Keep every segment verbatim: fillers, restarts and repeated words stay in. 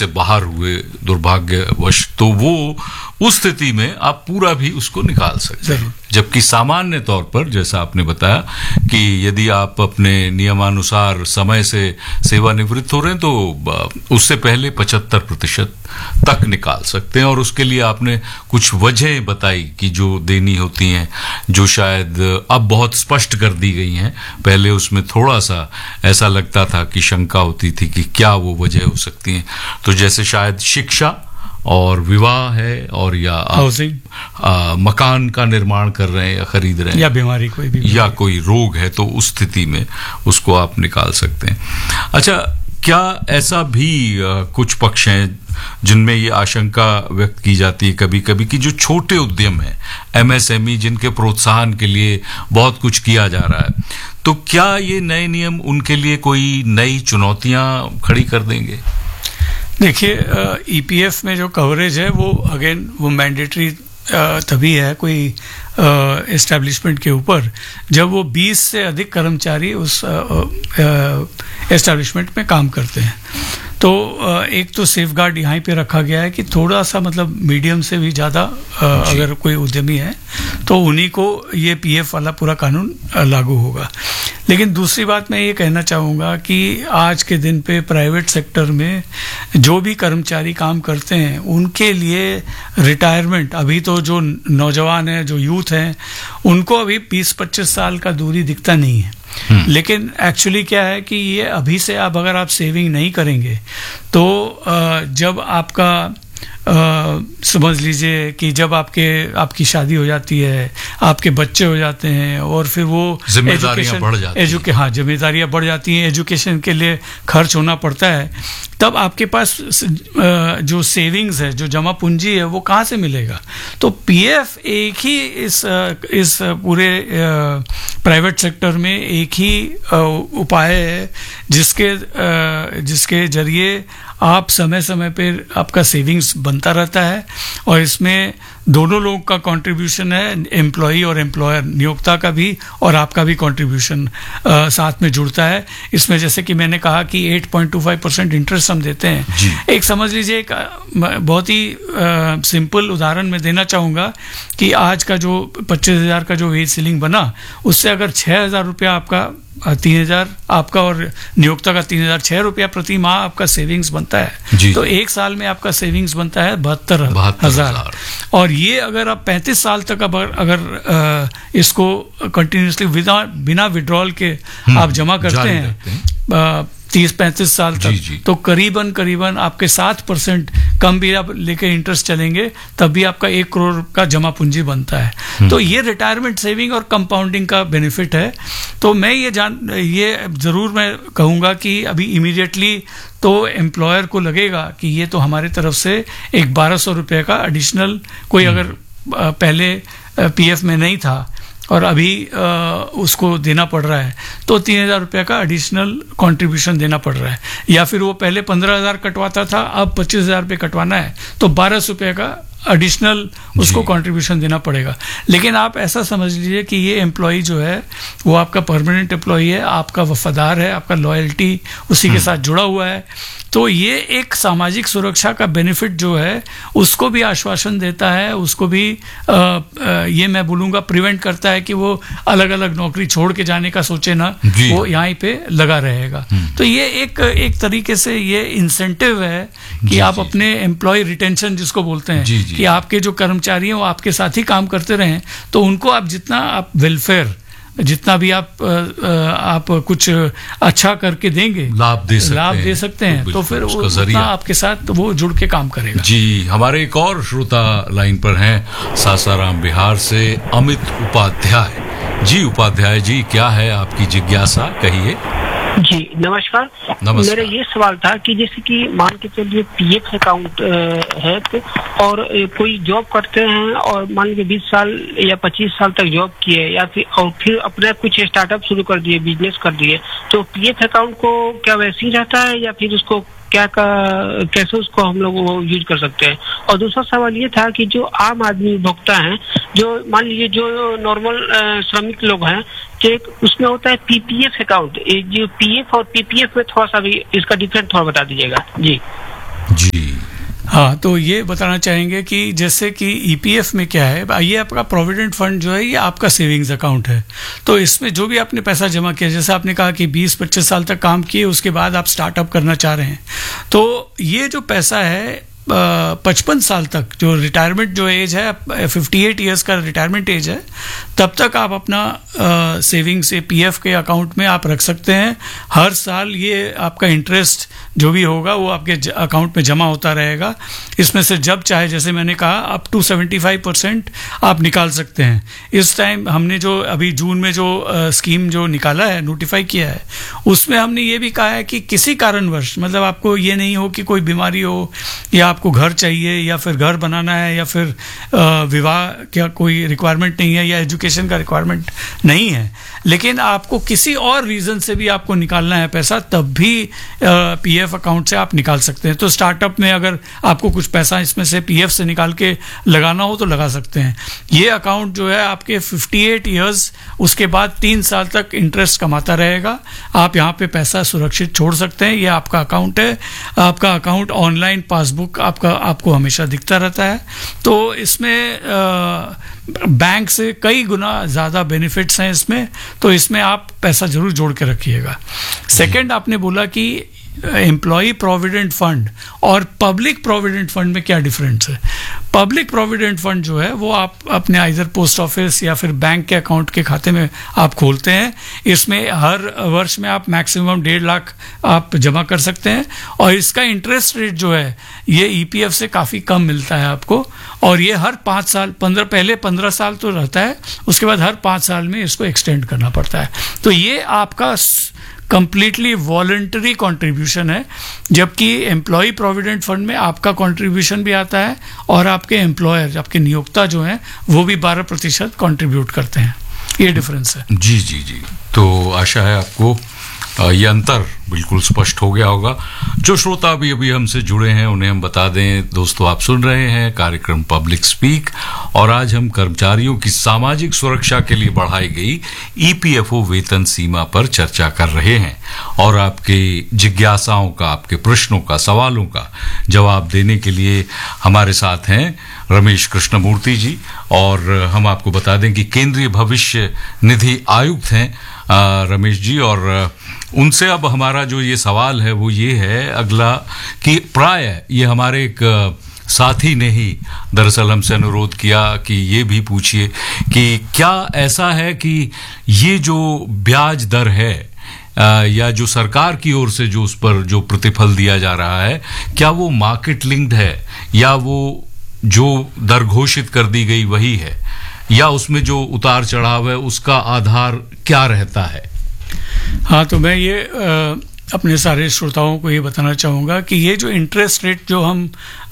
से बाहर हुए दुर्भाग्यवश, तो वो उस स्थिति में आप पूरा भी उसको निकाल सकते हैं। जबकि सामान्य तौर पर जैसा आपने बताया कि यदि आप अपने नियमानुसार समय से सेवानिवृत्त हो रहे हैं तो उससे पहले पचहत्तर प्रतिशत तक निकाल सकते हैं। और उसके लिए आपने कुछ वजह बताई कि जो देनी होती हैं, जो शायद अब बहुत स्पष्ट कर दी गई हैं। पहले उसमें थोड़ा सा ऐसा लगता था कि शंका होती थी कि क्या वो वजह हो सकती हैं। तो जैसे शायद शिक्षा और विवाह है, और या हाउसिंग, मकान का निर्माण कर रहे हैं या खरीद रहे हैं, या बीमारी कोई भी, या कोई रोग है, तो उस स्थिति में उसको आप निकाल सकते हैं। अच्छा, क्या ऐसा भी आ, कुछ पक्ष हैं जिनमें ये आशंका व्यक्त की जाती है कभी कभी कि जो छोटे उद्यम हैं, एमएसएमई, जिनके प्रोत्साहन के लिए बहुत कुछ किया जा रहा है, तो क्या ये नए नियम उनके लिए कोई नई चुनौतियां खड़ी कर देंगे? देखिए, ईपीएफ में जो कवरेज है वो अगेन वो मैंडेटरी तभी है कोई एस्टैब्लिशमेंट के ऊपर जब वो बीस से अधिक कर्मचारी उस एस्टैब्लिशमेंट में काम करते हैं। तो एक तो सेफगार्ड यहाँ पे रखा गया है कि थोड़ा सा मतलब मीडियम से भी ज़्यादा अगर कोई उद्यमी है तो उन्हीं को ये पीएफ वाला पूरा कानून लागू होगा। लेकिन दूसरी बात मैं ये कहना चाहूँगा कि आज के दिन पे प्राइवेट सेक्टर में जो भी कर्मचारी काम करते हैं उनके लिए रिटायरमेंट, अभी तो जो नौजवान हैं, जो यूथ हैं, उनको अभी बीस पच्चीस साल का दूरी दिखता नहीं है। लेकिन एक्चुअली क्या है कि ये अभी से आप अगर आप सेविंग नहीं करेंगे तो जब आपका समझ लीजिए कि जब आपके आपकी शादी हो जाती है, आपके बच्चे हो जाते हैं और फिर वो जिम्मेदारियां बढ़ जाती हैं, एजुके हाँ जिम्मेदारियां बढ़ जाती हैं, एजुकेशन के लिए खर्च होना पड़ता है, तब आपके पास जो सेविंग्स है, जो जमा पूंजी है, वो कहाँ से मिलेगा? तो पीएफ एक ही इस इस पूरे प्राइवेट सेक्टर में एक ही उपाय है जिसके जिसके जरिए आप समय समय पर आपका सेविंग्स बनता रहता है और इसमें दोनों लोगों का कंट्रीब्यूशन है, एम्प्लॉई और एम्प्लॉयर, नियोक्ता का भी और आपका भी कंट्रीब्यूशन साथ में जुड़ता है। इसमें जैसे कि मैंने कहा कि आठ पॉइंट दो पाँच परसेंट इंटरेस्ट हम देते हैं। एक समझ लीजिए, एक बहुत ही सिंपल उदाहरण मैं देना चाहूँगा कि आज का जो पच्चीस हज़ार का जो वेज सीलिंग बना, उससे अगर छः हज़ार रुपया आपका तीन हजार आपका और नियोक्ता का तीन हजार छह रुपया प्रति माह आपका सेविंग्स बनता है, तो एक साल में आपका सेविंग्स बनता है बहत्तर हजार। और ये अगर आप पैंतीस साल तक अगर अगर इसको कंटिन्यूसली बिना बिना विड्रॉल के आप जमा करते हैं तीस पैंतीस साल तक, जी जी। तो करीबन करीबन आपके सात परसेंट कम भी आप लेके इंटरेस्ट चलेंगे तब भी आपका एक करोड़ का जमा पूंजी बनता है। तो ये रिटायरमेंट सेविंग और कंपाउंडिंग का बेनिफिट है। तो मैं ये जान ये जरूर मैं कहूँगा कि अभी इमीडिएटली तो एम्प्लॉयर को लगेगा कि ये तो हमारे तरफ से एक बारह सौ रुपये का एडिशनल, कोई अगर पहले पीएफ में नहीं था और अभी आ, उसको देना पड़ रहा है तो तीन हजार रुपये का एडिशनल कंट्रीब्यूशन देना पड़ रहा है, या फिर वो पहले पंद्रह हजार कटवाता था, अब पच्चीस हजार रुपये कटवाना है तो बारह सौ रुपये का एडिशनल उसको कंट्रीब्यूशन देना पड़ेगा। लेकिन आप ऐसा समझ लीजिए कि ये एम्प्लॉई जो है वो आपका परमानेंट एम्प्लॉई है, आपका वफादार है, आपका लॉयल्टी उसी के साथ जुड़ा हुआ है। तो ये एक सामाजिक सुरक्षा का बेनिफिट जो है उसको भी आश्वासन देता है, उसको भी आ, आ, ये मैं बोलूँगा प्रिवेंट करता है कि वो अलग अलग नौकरी छोड़ के जाने का सोचे ना, वो यहाँ पे लगा रहेगा। तो ये एक एक तरीके से ये इंसेंटिव है कि आप अपने एम्प्लॉय रिटेंशन जिसको बोलते हैं जी, जी। कि आपके जो कर्मचारी हैं वो आपके साथ ही काम करते रहें, तो उनको आप जितना आप वेलफेयर जितना भी आप आप कुछ अच्छा करके देंगे, लाभ दे सकते लाभ हैं, दे सकते हैं तो, तो फिर वो आपके साथ वो जुड़ के काम करेगा। जी, हमारे एक और श्रोता लाइन पर हैं सासाराम बिहार से अमित उपाध्याय जी। उपाध्याय जी, क्या है आपकी जिज्ञासा, कहिए। जी नमस्कार। नमस्कार। मेरा ये सवाल था कि जैसे कि मान के चलिए पीएफ अकाउंट है और कोई जॉब करते हैं और मान लीजिए बीस साल या पच्चीस साल तक जॉब किए या फिर और फिर अपने कुछ स्टार्टअप शुरू कर दिए, बिजनेस कर दिए, तो पीएफ अकाउंट को क्या वैसे ही रहता है या फिर उसको क्या का कैसे उसको हम लोग वो यूज कर सकते हैं? और दूसरा सवाल ये था कि जो आम आदमी भुगता है, जो मान लीजिए जो नॉर्मल श्रमिक लोग हैं, कि उसमें होता है पीपीएफ अकाउंट, जो पीएफ और पीपीएफ में थोड़ा सा भी इसका डिफरेंस थोड़ा बता दीजिएगा। जी जी हाँ, तो ये बताना चाहेंगे कि जैसे कि ईपीएफ में क्या है, ये आपका प्रोविडेंट फंड जो है ये आपका सेविंग्स अकाउंट है। तो इसमें जो भी आपने पैसा जमा किया, जैसे आपने कहा कि बीस पच्चीस साल तक काम किए, उसके बाद आप स्टार्टअप करना चाह रहे हैं, तो ये जो पैसा है पचपन साल तक, जो रिटायरमेंट जो एज है, अट्ठावन इयर्स का रिटायरमेंट एज है, तब तक आप अपना सेविंग से पीएफ के अकाउंट में आप रख सकते हैं। हर साल ये आपका इंटरेस्ट जो भी होगा वो आपके अकाउंट में जमा होता रहेगा। इसमें से जब चाहे, जैसे मैंने कहा, अप टू पचहत्तर परसेंट आप निकाल सकते हैं। इस टाइम हमने जो अभी जून में जो आ, स्कीम जो निकाला है, नोटिफाई किया है, उसमें हमने ये भी कहा है कि किसी कारणवश, मतलब आपको ये नहीं हो कि कोई बीमारी हो, या आपको घर चाहिए, या फिर घर बनाना है, या फिर विवाह क्या कोई रिक्वायरमेंट नहीं है, या एजुकेशन का रिक्वायरमेंट नहीं है, लेकिन आपको किसी और रीज़न से भी आपको निकालना है पैसा, तब भी पीएफ अकाउंट से आप निकाल सकते हैं। तो स्टार्टअप में अगर आपको कुछ पैसा इसमें से पीएफ से निकाल के लगाना हो तो लगा सकते हैं। ये अकाउंट जो है आपके अट्ठावन इयर्स, उसके बाद तीन साल तक इंटरेस्ट कमाता रहेगा। आप यहाँ पे पैसा सुरक्षित छोड़ सकते हैं। ये आपका अकाउंट है। आपका अकाउंट ऑनलाइन पासबुक आपका आपको हमेशा दिखता रहता है। तो इसमें आ, बैंक से कई गुना ज़्यादा बेनिफिट्स हैं इसमें, तो इसमें आप पैसा जरूर जोड़ के रखिएगा। सेकंड, आपने बोला कि एम्प्लॉय प्रोविडेंट फंड और पब्लिक प्रोविडेंट फंड में क्या डिफरेंस है। पब्लिक प्रोविडेंट फंड जो है वो आप अपने आइदर पोस्ट ऑफिस या फिर बैंक के अकाउंट के खाते में आप खोलते हैं। इसमें हर वर्ष में आप मैक्सिमम डेढ़ लाख आप जमा कर सकते हैं, और इसका इंटरेस्ट रेट जो है ये ईपीएफ से काफ़ी कम मिलता है आपको। और ये हर पाँच साल पंद्रह पहले पंद्रह साल तो रहता है, उसके बाद हर पाँच साल में इसको एक्सटेंड करना पड़ता है। तो ये आपका कंप्लीटली वॉलंटरी कंट्रीब्यूशन है, जबकि एम्प्लॉय प्रोविडेंट फंड में आपका कंट्रीब्यूशन भी आता है और आपके एम्प्लॉयर, आपके नियोक्ता जो हैं, वो भी बारह प्रतिशत कंट्रीब्यूट करते हैं। ये डिफरेंस है। जी जी जी। तो आशा है आपको ये अंतर बिल्कुल स्पष्ट हो गया होगा। जो श्रोता अभी अभी हमसे जुड़े हैं उन्हें हम बता दें, दोस्तों आप सुन रहे हैं कार्यक्रम पब्लिक स्पीक, और आज हम कर्मचारियों की सामाजिक सुरक्षा के लिए बढ़ाई गई ईपीएफओ वेतन सीमा पर चर्चा कर रहे हैं, और आपके जिज्ञासाओं का, आपके प्रश्नों का, सवालों का जवाब देने के लिए हमारे साथ हैं रमेश कृष्णमूर्ति जी। और हम आपको बता दें कि केंद्रीय भविष्य निधि आयुक्त हैं रमेश जी, और उनसे अब हमारा जो ये सवाल है वो ये है अगला, कि प्राय ये हमारे एक साथी ने ही दरअसल हमसे अनुरोध किया कि ये भी पूछिए कि क्या ऐसा है कि ये जो ब्याज दर है आ, या जो सरकार की ओर से जो उस पर जो प्रतिफल दिया जा रहा है, क्या वो मार्केट लिंक्ड है, या वो जो दर घोषित कर दी गई वही है, या उसमें जो उतार चढ़ाव है उसका आधार क्या रहता है? हाँ, तो मैं ये आ, अपने सारे श्रोताओं को ये बताना चाहूँगा कि ये जो इंटरेस्ट रेट जो हम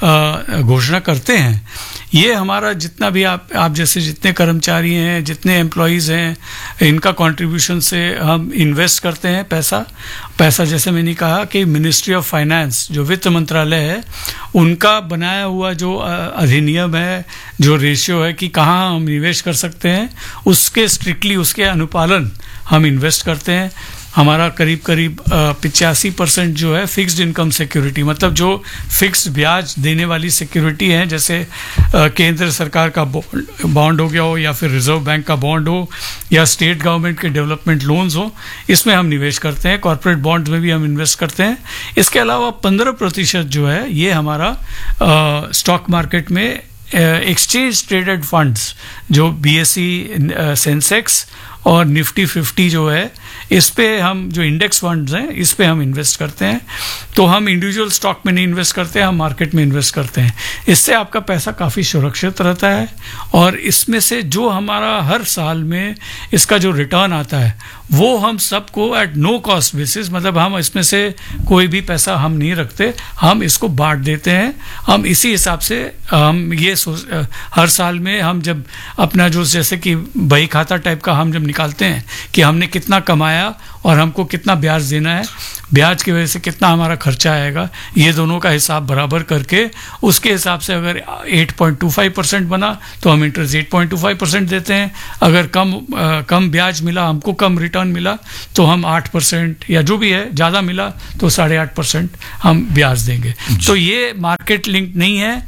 घोषणा करते हैं, ये हमारा जितना भी आप आप जैसे जितने कर्मचारी हैं, जितने एम्प्लॉयज़ हैं, इनका कंट्रीब्यूशन से हम इन्वेस्ट करते हैं पैसा पैसा जैसे मैंने कहा कि मिनिस्ट्री ऑफ फाइनेंस, जो वित्त मंत्रालय है, उनका बनाया हुआ जो अधिनियम है, जो रेशियो है कि कहाँ हम निवेश कर सकते हैं, उसके स्ट्रिक्टली उसके अनुपालन हम इन्वेस्ट करते हैं। हमारा करीब करीब पिचासी परसेंट जो है फिक्स्ड इनकम सिक्योरिटी, मतलब जो फिक्स्ड ब्याज देने वाली सिक्योरिटी है, जैसे आ, केंद्र सरकार का बॉन्ड हो गया हो, या फिर रिजर्व बैंक का बॉन्ड हो, या स्टेट गवर्नमेंट के डेवलपमेंट लोन्स हो, इसमें हम निवेश करते हैं। कॉर्पोरेट बॉन्ड में भी हम इन्वेस्ट करते हैं। इसके अलावा पंद्रह प्रतिशत जो है ये हमारा स्टॉक मार्केट में एक्सचेंज ट्रेडेड फंड्स, जो बीएसई सेंसेक्स और निफ्टी फिफ्टी जो है, इस पे हम जो इंडेक्स फंड्स हैं इस पे हम इन्वेस्ट करते हैं। तो हम इंडिविजुअल स्टॉक में नहीं इन्वेस्ट करते, हम मार्केट में इन्वेस्ट करते हैं। इससे आपका पैसा काफ़ी सुरक्षित रहता है, और इसमें से जो हमारा हर साल में इसका जो रिटर्न आता है वो हम सबको एट नो कॉस्ट बेसिस, मतलब हम इसमें से कोई भी पैसा हम नहीं रखते, हम इसको बांट देते हैं। हम इसी हिसाब से हम ये हर साल में हम जब अपना जो जैसे कि बही खाता टाइप का हम जब निकालते हैं कि हमने कितना कमाया और हमको कितना ब्याज देना है, ब्याज की वजह से कितना हमारा खर्चा आएगा, ये दोनों का हिसाब बराबर करके उसके हिसाब से अगर आठ पॉइंट दो पाँच परसेंट बना तो हम इंटरेस्ट आठ पॉइंट दो पाँच परसेंट देते हैं, अगर कम आ, कम ब्याज मिला, हमको कम रिटर्न मिला तो हम आठ परसेंट या जो भी है, ज़्यादा मिला तो साढ़े आठ परसेंट हम ब्याज देंगे। तो ये मार्केट लिंक नहीं है,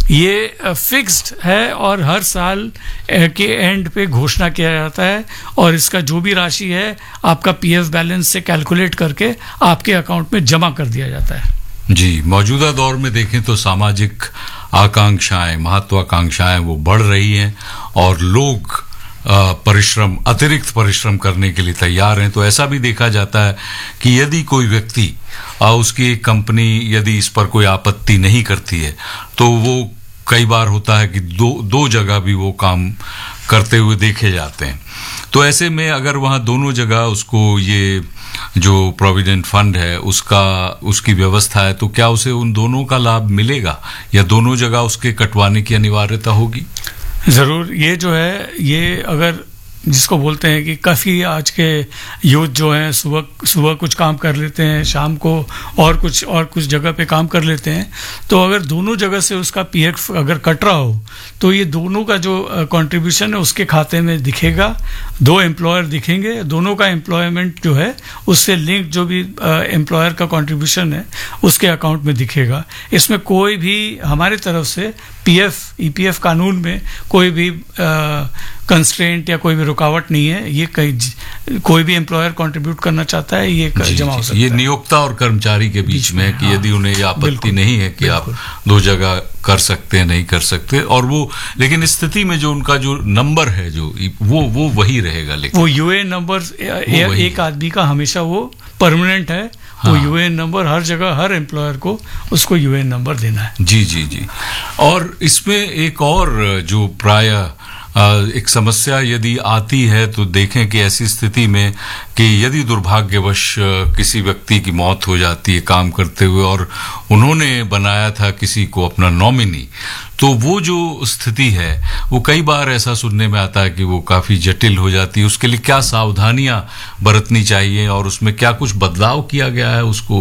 ये फिक्स्ड है और हर साल के एंड पे घोषणा किया जाता है और इसका जो भी राशि है आपका पीएफ बैलेंस से कैलकुलेट करके आपके अकाउंट में जमा कर दिया जाता है। जी, मौजूदा दौर में देखें तो सामाजिक आकांक्षाएं, महत्वाकांक्षाएं वो बढ़ रही हैं और लोग परिश्रम, अतिरिक्त परिश्रम करने के लिए तैयार हैं। तो ऐसा भी देखा जाता है कि यदि कोई व्यक्ति, उसकी एक कंपनी यदि इस पर कोई आपत्ति नहीं करती है तो वो कई बार होता है कि दो दो जगह भी वो काम करते हुए देखे जाते हैं। तो ऐसे में अगर वहाँ दोनों जगह उसको ये जो प्रोविडेंट फंड है उसका उसकी व्यवस्था है तो क्या उसे उन दोनों का लाभ मिलेगा या दोनों जगह उसके कटवाने की अनिवार्यता होगी? ज़रूर। ये जो है, ये अगर जिसको बोलते हैं कि काफ़ी आज के यूथ जो हैं सुबह सुबह कुछ काम कर लेते हैं, शाम को और कुछ और कुछ जगह पे काम कर लेते हैं, तो अगर दोनों जगह से उसका पीएफ अगर कट रहा हो तो ये दोनों का जो कंट्रीब्यूशन है उसके खाते में दिखेगा, दो एम्प्लॉयर दिखेंगे, दोनों का एम्प्लॉयमेंट जो है उससे लिंक जो भी एम्प्लॉयर का कंट्रीब्यूशन है उसके अकाउंट में दिखेगा। इसमें कोई भी हमारे तरफ से पीएफ ईपीएफ कानून में कोई भी कंस्ट्रेंट या कोई भी रुकावट नहीं है। ये कई कोई भी एम्प्लॉयर कंट्रीब्यूट करना चाहता है ये जमा हो सकता है। ये नियोक्ता और कर्मचारी के बीच में है कि यदि उन्हें ये आपत्ति नहीं है कि आप दो जगह कर सकते हैं, नहीं कर सकते, और वो लेकिन इस स्थिति में जो उनका जो नंबर है जो वो वो वही रहेगा, लेकिन वो यूएएन नंबर एक आदमी का हमेशा वो परमानेंट है। हाँ। वो यूएएन नंबर हर जगह हर एम्प्लॉयर को उसको यूएएन नंबर देना है। जी जी जी। और इसमें एक और जो प्राय एक समस्या यदि आती है तो देखें कि ऐसी स्थिति में कि यदि दुर्भाग्यवश किसी व्यक्ति की मौत हो जाती है काम करते हुए और उन्होंने बनाया था किसी को अपना नॉमिनी, तो वो जो स्थिति है वो कई बार ऐसा सुनने में आता है कि वो काफ़ी जटिल हो जाती है। उसके लिए क्या सावधानियां बरतनी चाहिए और उसमें क्या कुछ बदलाव किया गया है, उसको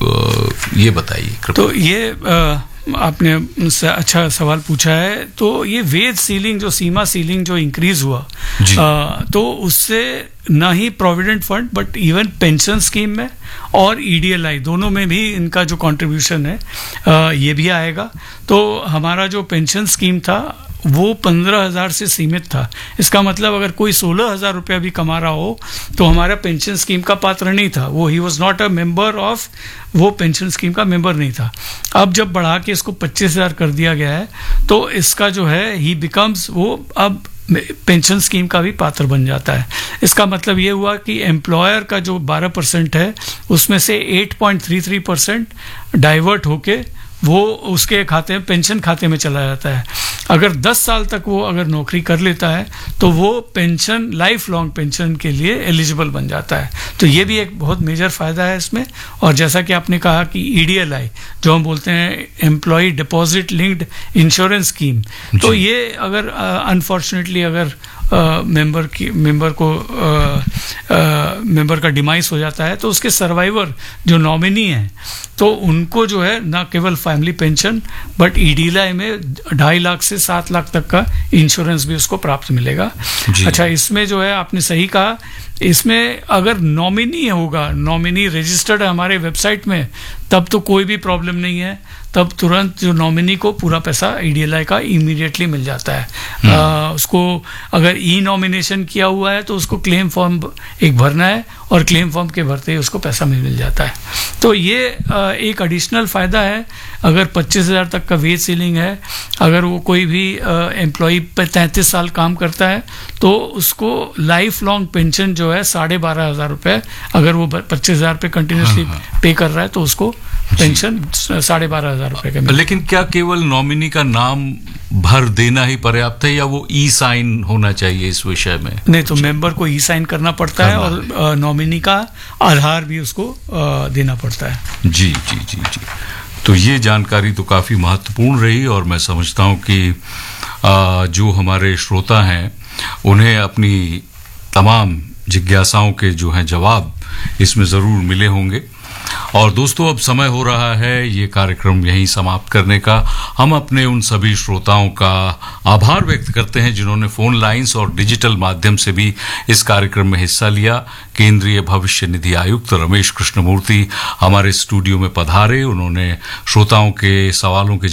ये बताइए। तो ये आ, आपने अच्छा सवाल पूछा है। तो ये वेज सीलिंग, जो सीमा सीलिंग जो इंक्रीज हुआ आ, तो उससे ना ही provident fund but even pension scheme में और ईडीएलआई दोनों में भी इनका जो कंट्रीब्यूशन है आ, ये भी आएगा। तो हमारा जो पेंशन स्कीम था वो पंद्रह हजार से सीमित था। इसका मतलब अगर कोई सोलह हजार रुपया भी कमा रहा हो तो हमारा पेंशन स्कीम का पात्र नहीं था, वो he was not a member of, वो पेंशन स्कीम का मेंबर नहीं था। अब जब बढ़ा के इसको पच्चीस हजार कर दिया गया है तो इसका जो है ही बिकम्स, वो अब पेंशन स्कीम का भी पात्र बन जाता है। इसका मतलब ये हुआ कि एम्प्लॉयर का जो बारह परसेंट है उसमें से आठ पॉइंट तीस तीस परसेंट डाइवर्ट होके वो उसके खाते में, पेंशन खाते में चला जाता है। अगर दस साल तक वो अगर नौकरी कर लेता है तो वो पेंशन, लाइफ लॉन्ग पेंशन के लिए एलिजिबल बन जाता है। तो ये भी एक बहुत मेजर फायदा है इसमें। और जैसा कि आपने कहा कि ईडीएलआई जो हम बोलते हैं employ deposit linked insurance scheme, तो ये अगर अनफॉर्चुनेटली अगर मेंबर की मेंबर को मेंबर का डिमाइस हो जाता है तो उसके सर्वाइवर जो नॉमिनी है तो उनको जो है ना केवल फैमिली पेंशन बट ईडीएलआई में ढाई लाख से सात लाख तक का इंश्योरेंस भी उसको प्राप्त मिलेगा। अच्छा, इसमें जो है आपने सही कहा, इसमें अगर नॉमिनी होगा, नॉमिनी रजिस्टर्ड है हमारे वेबसाइट में, तब तो कोई भी प्रॉब्लम नहीं है। तब तुरंत जो नॉमिनी को पूरा पैसा ईडीएलआई का इमीडिएटली मिल जाता है। आ, उसको अगर ई नॉमिनेशन किया हुआ है तो उसको क्लेम फॉर्म एक भरना है और क्लेम फॉर्म के भरते ही उसको पैसा मिल मिल जाता है। तो ये आ, एक एडिशनल फ़ायदा है। अगर पच्चीस हज़ार तक का वेज सीलिंग है, अगर वो कोई भी एम्प्लॉई पर तैंतीस साल काम करता है तो उसको लाइफ लॉन्ग पेंशन जो है साढ़े बारह हज़ार रुपये, अगर वो पच्चीस हज़ार पे कंटिन्यूसली हाँ, हाँ। पे कर रहा है तो उसको पेंशन साढ़े बारह हजार रुपए का। लेकिन क्या केवल नॉमिनी का नाम भर देना ही पर्याप्त है या वो ई साइन होना चाहिए इस विषय में? नहीं, तो मेंबर को ई साइन करना पड़ता है और नॉमिनी का आधार भी उसको देना पड़ता है। जी जी जी जी। तो ये जानकारी तो काफी महत्वपूर्ण रही और मैं समझता हूँ कि जो हमारे श्रोता हैं उन्हें अपनी तमाम जिज्ञासाओं के जो हैं जवाब इसमें ज़रूर मिले होंगे। और दोस्तों, अब समय हो रहा है ये कार्यक्रम यहीं समाप्त करने का। हम अपने उन सभी श्रोताओं का आभार व्यक्त करते हैं जिन्होंने फोन लाइंस और डिजिटल माध्यम से भी इस कार्यक्रम में हिस्सा लिया। केंद्रीय भविष्य निधि आयुक्त रमेश कृष्णमूर्ति हमारे स्टूडियो में पधारे। उन्होंने श्रोताओं के सवालों के